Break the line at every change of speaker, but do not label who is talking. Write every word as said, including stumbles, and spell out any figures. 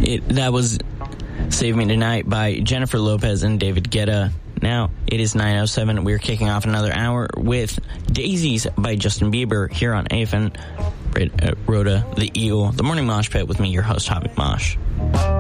It, that was Save Me Tonight by Jennifer Lopez and David Guetta. Now, it is nine oh seven. We're kicking off another hour with Daisies by Justin Bieber here on A F N, uh, Rhoda, the Eagle, the Morning Mosh Pit with me, your host, Havoc Mosh.